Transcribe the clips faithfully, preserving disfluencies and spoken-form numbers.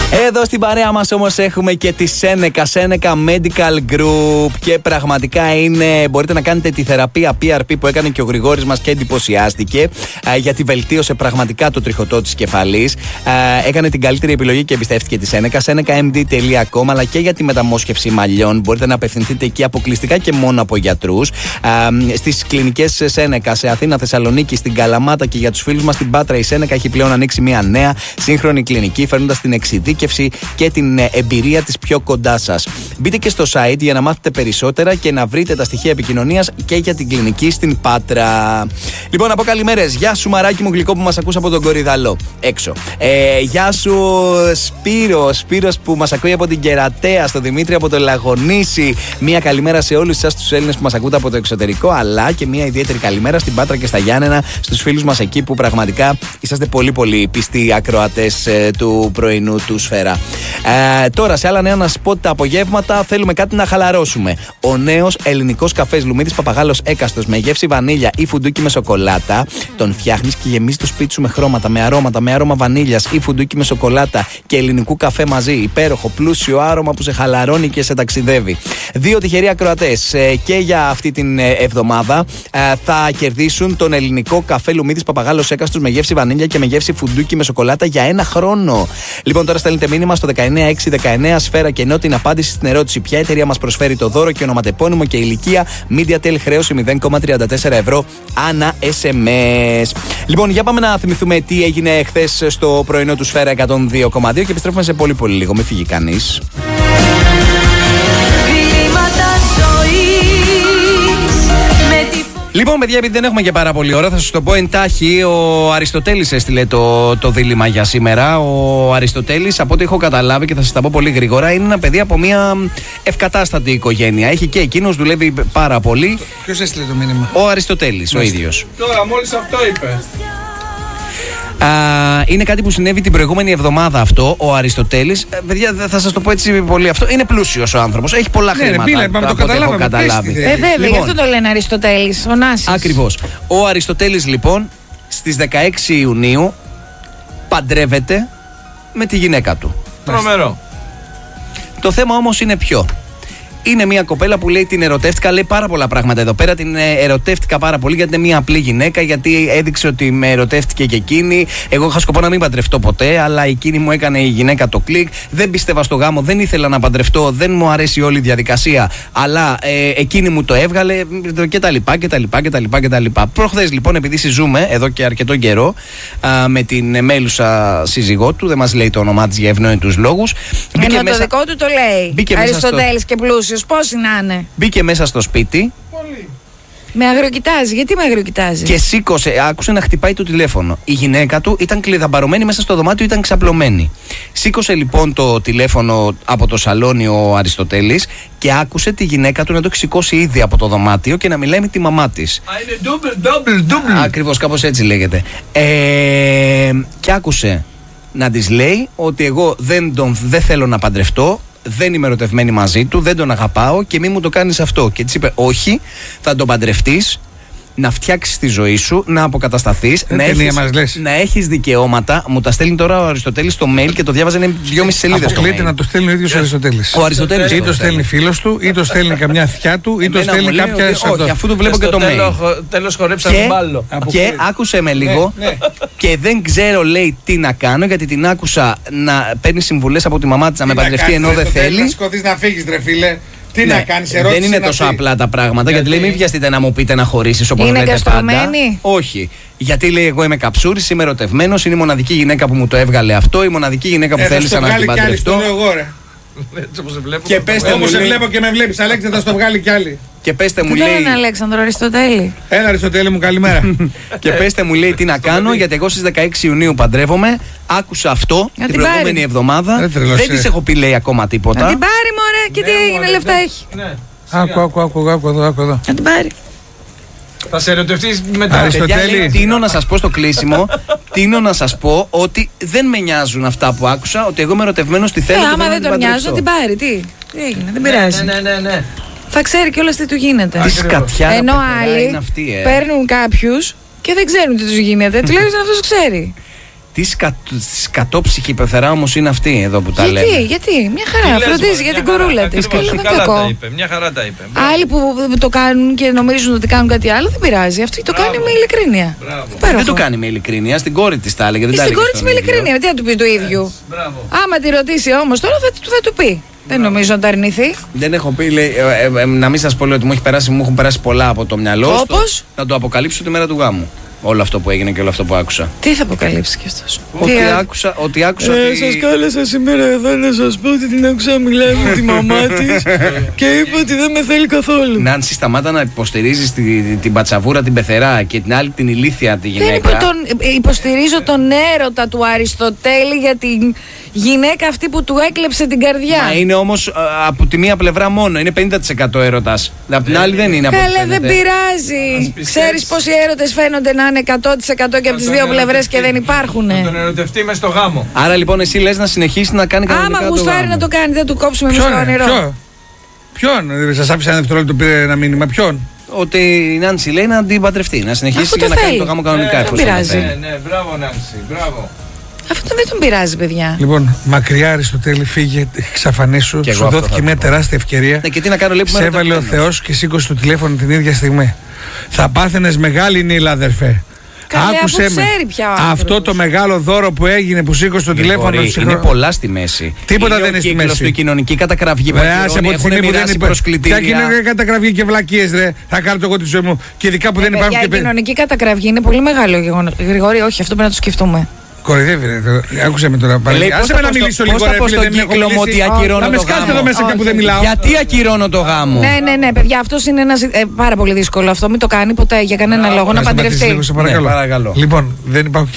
Εδώ στην παρέα μας όμως έχουμε και τη Seneca, Seneca Medical Group, και πραγματικά είναι, μπορείτε να κάνετε τη θεραπεία πι αρ πι που έκανε και ο Γρηγόρης μας και εντυπωσιάστηκε, γιατί βελτίωσε πραγματικά το τριχωτό της κεφαλής. Έκανε την καλύτερη επιλογή και εμπιστεύτηκε τη Seneca, seneca m d τελεία com, αλλά και για τη μεταμόσχευση μαλλιών. Μπορείτε να απευθυνθείτε εκεί αποκλειστικά και μόνο από γιατρούς. Στις κλινικές Seneca σε Αθήνα, Θεσσαλονίκη, στην Καλαμάτα και για τους φίλους μας στην Πάτρα, η Seneca έχει πλέον ανοίξει μια νέα σύγχρονη κλινική, φέρνοντας την εξειδίκευση και την εμπειρία της πιο κοντά σας. Μπείτε και στο site για να μάθετε περισσότερα και να βρείτε τα στοιχεία επικοινωνίας και για την κλινική στην Πάτρα. Λοιπόν, να πω καλημέρες. Γεια σου, μαράκι μου γλυκό που μας ακούς από τον Κορυδαλό έξω. Ε, γεια σου, Σπύρο. Σπύρος που μας ακούει από την Κερατέα, στο Δημήτρη από το Λαγονήσι. Μια καλημέρα σε όλους εσάς τους Έλληνες που μας ακούτε από το εξωτερικό, αλλά και μια ιδιαίτερη καλημέρα στην Πάτρα και στα Γιάννενα, στους φίλους μας εκεί που πραγματικά είσαστε πολύ πολύ πιστοί ακροατές ε, του πρωινού του Σφαίρα. Ε, τώρα, σε άλλα νέα να σας πω τα απογεύματα θέλουμε κάτι να χαλαρώσουμε. Ο νέος ελληνικός καφές Λουμίδης Παπαγάλος Έκαστος με γεύση βανίλια ή φουντούκι με σοκολάτα. Τον φτιάχνεις και γεμίζει το σπίτι σου με χρώματα, με αρώματα, με άρωμα βανίλιας ή φουντούκι με σοκολάτα και ελληνικού καφέ μαζί. Υπέροχο, πλούσιο άρωμα που σε χαλαρώνει και σε ταξιδεύει. Δύο τυχεροί ακροατές ε, και για αυτή την ε, εβδομάδα ε, θα κερδίσουν τον ελληνικό καφέ Λουμίδης Παπαγάλος Έκαστος με γεύση βανίλια και με γεύση φουντούκι με σοκολάτα για ένα χρόνο. Λοιπόν, τώρα στέλνετε μήνυμα στο δεκαεννιά έξι δεκαεννιά Σφαίρα και ενώ την απάντηση στην ερώτηση ποια εταιρεία μας προσφέρει το δώρο και ονοματεπώνυμο και ηλικία, MediaTel χρέωση μηδέν κόμμα τριάντα τέσσερα ευρώ ανά ες εμ ες. Λοιπόν, για πάμε να θυμηθούμε τι έγινε χθες στο πρωινό του Σφαίρα εκατόν δύο κόμμα δύο και επιστρέφουμε σε πολύ πολύ λίγο. Μην φύγει κανείς. Λοιπόν, παιδιά, επειδή δεν έχουμε και πάρα πολύ ώρα, θα σας το πω εντάχει. Ο Αριστοτέλης έστειλε το, το δίλημμα για σήμερα. Ο Αριστοτέλης, από ό,τι έχω καταλάβει και θα σας τα πω πολύ γρήγορα, είναι ένα παιδί από μια ευκατάστατη οικογένεια. Έχει και εκείνος, δουλεύει πάρα πολύ. Ποιος έστειλε το μήνυμα? Ο Αριστοτέλης, ο ίδιος. Τώρα, μόλις αυτό είπε. Α, είναι κάτι που συνέβη την προηγούμενη εβδομάδα αυτό. Ο Αριστοτέλης, παιδιά, θα σας το πω έτσι πολύ, αυτό είναι πλούσιος ο άνθρωπος. Έχει πολλά ναι, χρήματα. Ναι, πήλε, το καταλάβαμε. καταλάβει. Ε, βέβαια, λοιπόν, γι' αυτό το λένε Αριστοτέλης, ο Νάσης. Ακριβώς. Ο Αριστοτέλης, λοιπόν, στις δεκαέξι Ιουνίου παντρεύεται με τη γυναίκα του. Τρομερό. Το θέμα όμως είναι ποιο? Είναι μια κοπέλα που λέει την ερωτεύτηκα, λέει πάρα πολλά πράγματα εδώ πέρα. Την ερωτεύτηκα πάρα πολύ γιατί είναι μια απλή γυναίκα, γιατί έδειξε ότι με ερωτεύτηκε και εκείνη. Εγώ είχα σκοπό να μην παντρευτώ ποτέ, αλλά εκείνη μου έκανε η γυναίκα το κλικ. Δεν πίστευα στο γάμο, δεν ήθελα να παντρευτώ, δεν μου αρέσει όλη η διαδικασία, αλλά ε, εκείνη μου το έβγαλε κτλ. κτλ, κτλ, κτλ. Προχθές λοιπόν, επειδή συζούμε εδώ και αρκετό καιρό α, με την μέλουσα σύζυγό του, δεν μας λέει το όνομά της για ευνόητους λόγους. Ενώ μέσα... το δικό του το λέει. Αριστοτέλης και πλούσιο. Πώς να είναι. Μπήκε μέσα στο σπίτι. Πολύ. Με αγριοκοιτάζει. Γιατί με αγριοκοιτάζει? Και σήκωσε, άκουσε να χτυπάει το τηλέφωνο. Η γυναίκα του ήταν κλειδαμπαρωμένη μέσα στο δωμάτιο, ήταν ξαπλωμένη. Σήκωσε λοιπόν το τηλέφωνο από το σαλόνι ο Αριστοτέλης και άκουσε τη γυναίκα του να το έχει σηκώσει ήδη από το δωμάτιο και να μιλάει με τη μαμά της. Α, είναι double, double, double. Ακριβώς, κάπως έτσι λέγεται. Ε, και άκουσε να της λέει ότι εγώ δεν, τον, δεν θέλω να παντρευτώ. Δεν είμαι ερωτευμένη μαζί του, δεν τον αγαπάω και μη μου το κάνεις αυτό. Και της είπε: όχι, θα τον παντρευτείς, να φτιάξεις τη ζωή σου, να αποκατασταθείς, να έχεις, να έχεις δικαιώματα. Μου τα στέλνει τώρα ο Αριστοτέλης στο mail και το διάβαζε, είναι δυόμιση σελίδες. Αποκλείται να το στέλνει ο ίδιος ο Αριστοτέλης. Ο Αριστοτέλης. Ή το στέλνει φίλος του, ή το στέλνει καμιά θιά του, ή το στέλνει κάποια. Όχι, αφού το βλέπω και το mail. Τέλος χορέψαμε μπάλο. Και άκουσε με λίγο. Και δεν ξέρω, λέει, τι να κάνω, γιατί την άκουσα να παίρνει συμβουλές από τη μαμά της να με παντρευτεί ενώ δεν θέλει. Να σκοτείς να φύγεις, ρε φίλε. Τι ναι, να κάνεις, ερώτηση. Δεν είναι τόσο πει. απλά τα πράγματα. Γιατί, γιατί λέει, μην βιαστείτε να μου πείτε να χωρίσεις όπως λέτε πάντα. Όχι. Γιατί λέει, εγώ είμαι καψούρης, είμαι ερωτευμένος, είναι η μοναδική γυναίκα που μου το έβγαλε αυτό, η μοναδική γυναίκα που ε, θέλησα να την παντρευτώ. Έτσι όπως σε βλέπω. Και πέστε μου, σε βλέπω και με βλέπεις, Αλέξη, θα στο βγάλει κι άλλη. Και πέστε μου, τι λέει. Είναι Αλέξανδρο Αριστοτέλη. Έλα, Αριστοτέλη μου, καλημέρα. Και πέστε μου, λέει, τι να κάνω, γιατί εγώ στις δεκαέξι Ιουνίου παντρεύομαι. Άκουσα αυτό την προηγούμενη εβδομάδα. Δεν της έχω πει, λέει, ακόμα τίποτα. Να την πάρει, μωρέ, και τι έγινε, λεφτά έχει. Άκου, άκου, άκου, άκου εδώ, άκου εδώ. Να την πάρει. Θα σε ερωτευτείς μετά. Αριστοτέλη. Τίνω να σας πω στο κλείσιμο, τίνω να σας πω ότι δεν με νοιάζουν αυτά που άκουσα, ότι εγώ είμαι ερωτευμένος στη θέλω. Ε, άμα δεν τον νοιάζουν, να την πάρει. Τι, τι έγινε, δεν πειράζει. Ναι, ναι, ναι. Θα ξέρει κιόλας τι του γίνεται. Τι σκατιά. Ενώ άλλοι αυτή, ε. παίρνουν κάποιους και δεν ξέρουν τι τους γίνεται. Τουλάχιστον αυτός ξέρει. Τι σκατ, σκατόψυχη πεθερά όμως είναι αυτή εδώ που τα γιατί, λένε. Γιατί, μια χαρά. Φροντίζει για την κορούλα της. Καλά τα είπε. Μια χαρά τα είπε. Άλλοι που το κάνουν και νομίζουν ότι κάνουν κάτι άλλο, δεν πειράζει. Αυτή το κάνει με ειλικρίνεια. Δεν το κάνει με ειλικρίνεια. Στην κόρη της τα έλεγε. Στην κόρη της με ειλικρίνεια. Τι να του πει του ίδιου. Άμα τη ρωτήσει όμως τώρα θα, θα του πει. Δεν νομίζω να τα αρνηθεί. Δεν έχω πει, λέει, ε, ε, ε, να μην σας πω, λέει, ότι μου, έχει περάσει, μου έχουν περάσει πολλά από το μυαλό. Όπως? Να το αποκαλύψω τη μέρα του γάμου. Όλο αυτό που έγινε και όλο αυτό που άκουσα. Τι θα αποκαλύψει κι αυτός? Ότι άκουσα, ότι άκουσα. Ε, ότι... Σας κάλεσα σήμερα εδώ να σας πω ότι την άκουσα να μιλάει με τη μαμά της και είπε ότι δεν με θέλει καθόλου. Νάνση, σταμάτα να υποστηρίζεις την, την πατσαβούρα, την πεθερά και την άλλη την ηλίθια τη γυναίκα. Δεν τον, υποστηρίζω τον έρωτα του Αριστοτέλη για την γυναίκα αυτή που του έκλεψε την καρδιά. Μα είναι όμως από τη μία πλευρά μόνο. Είναι πενήντα τοις εκατό έρωτας. Από την άλλη δεν είναι. Καλά, δεν πειράζει. Ξέρεις πόσοι έρωτες φαίνονται να είναι εκατό τοις εκατό και από τις δύο πλευρές και δεν υπάρχουν. Να τον ερωτευτεί μες στο γάμο. Άρα λοιπόν εσύ λες να συνεχίσει να κάνει κανονικά. Άμα γουστάρει να το κάνει, δεν του κόψουμε εμείς το όνειρο. Ποιον, σας άφησε ένα δευτερόλεπτο, πήρε ένα μήνυμα, ποιον? Ότι η Νάνση λέει να την παντρευτεί, να συνεχίσει και να κάνει το γάμο κανονικά. Δεν πειράζει. Ναι, ναι, μπράβο Νάνση, μπράβο. Αυτό δεν τον πειράζει, παιδιά. Λοιπόν, μακριά Αριστοτέλη, φύγε, εξαφανίσου. Σου δόθηκε μια τεράστια ευκαιρία. Ναι, και τι να κάνω, λέει, που σε έβαλε ο Θεός και σήκωσε το τηλέφωνο την ίδια στιγμή. Θα πάθαινες μεγάλη νύλα, αδερφέ. Καλέ, άκουσε με. Αυτό το μεγάλο δώρο που έγινε, που σήκωσε το τηλέφωνο. Είναι συγχρον... πολλά στη μέση. Τίποτα είναι δεν είναι στη μέση. Η κοινωνική κατακραυγή που έχουν μοιράσει προσκλητήρια. Ποια κοινωνική κατακραυγή και βλακίες, ρε. Θα κάνω το εγώ τη ζωή μου. Και ειδικά που ε, δεν υπάρχουν και. Η κοινωνική κατακραυγή είναι πολύ μεγάλο γεγονός. Γρηγόρη, όχι, αυτό πρέπει να το σκεφτούμε. Κοροϊδεύει, ρε. Άκουσε με τώρα. Άσε με να μιλήσω λίγο. Πώς θα πω στον κύκλο μου ότι ακυρώνω το γάμο? εδώ μέσα και που δεν μιλάω. Γιατί ακυρώνω το γάμο? Ναι, ναι, ναι, παιδιά, αυτό είναι ένα πάρα πολύ δύσκολο. Αυτό μην το κάνει ποτέ για κανένα λόγο να παντρευτεί. Παρακαλώ. Λοιπόν, δεν υπάρχουν.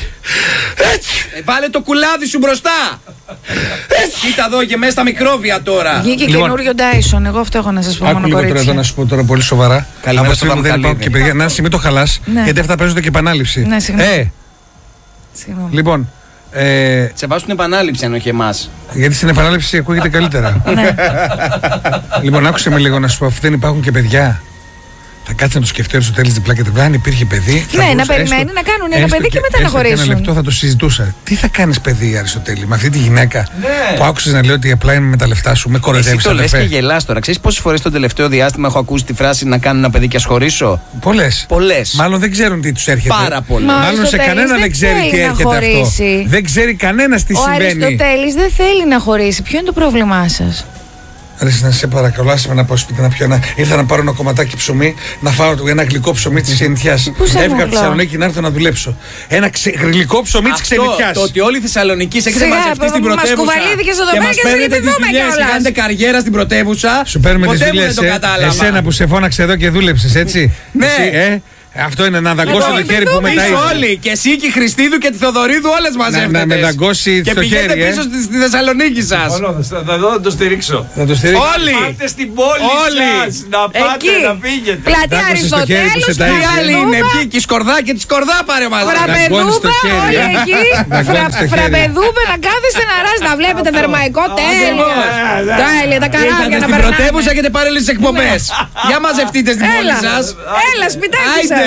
Βάλε το κουλάδι σου μπροστά. Κοίτα εδώ και μέσα στα μικρόβια τώρα. Βγήκε καινούριο Dyson. Εγώ αυτό έχω να σας πω μόνο κορίτσι. Άκου λίγο να σου πω τώρα πολύ σοβαρά. Καλημέρα στο Παπακαλίδη. Να μην το χαλάς, γιατί αυτά παίζονται και επανάληψη. Ναι, συγγνώμη. Λοιπόν. Ε, σε βάζουν επανάληψη αν όχι εμάς. Γιατί στην επανάληψη ακούγεται καλύτερα. Λοιπόν, άκουσε με λίγο να σου πω, αφού δεν υπάρχουν και παιδιά. Θα κάτσει να το σκεφτεί στο τέλος διπλά και τριπλά. Αν υπήρχε παιδί. Ναι, να περιμένει να κάνουν ένα παιδί και μετά να χωρίσουν. Ένα λεπτό θα το συζητούσα. Τι θα κάνεις, παιδί, Αριστοτέλη, με αυτή τη γυναίκα ναι. που άκουσες να λέει ότι απλά είναι με τα λεφτά σου, με κοροϊδεύεις. Εσύ το λες και γελάς τώρα. Ξέρεις πόσες φορές το τελευταίο διάστημα έχω ακούσει τη φράση να κάνω ένα παιδί και ας χωρίσω? Πολλές. Πολλές. Μάλλον δεν ξέρουν τι τους έρχεται. Πάρα πολλές. Μάλλον σε κανένα δεν ξέρει τι έρχεται αυτό. Δεν ξέρει κανένας τι συμβαίνει. Ο Αριστοτέλης δεν θέλει να χωρίσει. Ποιο είναι το πρόβλημά σας? Ρε, να σε παρακαλώ, άσε με να πάω σπίτι να πιω ένα. Ήρθα να πάρω ένα κομματάκι ψωμί, να φάω ένα γλυκό ψωμί τη ξενιτιάς. Έφυγα από τη Θεσσαλονίκη να έρθω να δουλέψω. Ένα ξε... γλυκό ψωμί τη ξενιτιάς. Το ότι όλη η Θεσσαλονίκη έχετε μαζευτεί στην πρωτεύουσα. Και μας παίρνετε τις δουλειές και κάνετε καριέρα στην πρωτεύουσα. Σου παίρνουμε τις δουλειές. Εσένα που σε φώναξε εδώ και δούλεψες, έτσι. Ναι. Αυτό είναι να δαγκώσει το χέρι που μετά είσαι. Όλοι. Και εσύ και η Χριστίδου και τη Θοδωρίδου όλες μαζεύτες. Να με δαγκώσει το χέρι. Και πηγαίνετε πίσω στη Θεσσαλονίκη σας. Θα το στηρίξω. Θα το στηρίξω. Όλοι. Πάτε στην πόλη σας. Να πάτε να φύγετε. Πλατεία Αριστοτέλους. Τι άλλοι είναι εκεί. Και η Σκορδά και τη Σκορδά πάρε μαζί. Φραπεδούμπα όλοι εκεί. Φραπεδούμπα να κάθεστε να ράζει να βλέπετε θερμαϊκό τέλειο. Τέλεια τα καράβια να περνάνε. Στην πρωτεύουσα έχετε πάρει όλες τις εκπομπές. Για μαζευτείτε στην πόλη σας. Έλα σπιτάκι σας.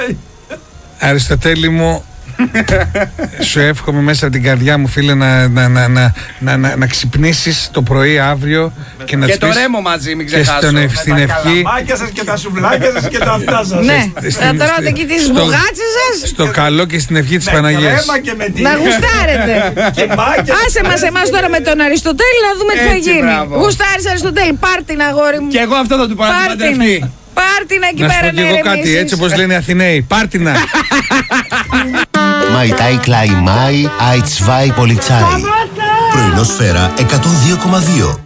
Αριστοτέλη μου, σου εύχομαι μέσα από την καρδιά μου, φίλε, να, να, να, να, να, να, να ξυπνήσεις το πρωί αύριο και να και το ρέμο μαζί, μην ξεχάσω. Και στον, στην ευχή. Τα καλαμάκια σας και τα σουβλάκια σας και τα αυτά σας. Ναι, θα τρώτε και τις μπουγάτσες σας. Στο καλό και στην ευχή της Παναγίας. Να γουστάρετε. Άσε μας εμάς τώρα με τον Αριστοτέλη να δούμε τι θα γίνει. Γουστάρεις Αριστοτέλη, πάρτι να αγόρι μου. Και εγώ αυτό θα του πω να την παντρευτεί. Πάρτινα εκεί να πέρα να εγώ κάτι, έτσι όπως λένε οι Αθηναίοι. Πάρτινα. Μαϊτάι κλάι μάι, αιτς βάι πολιτσάι. Πρωινό σφαίρα εκατόν δύο κόμμα δύο.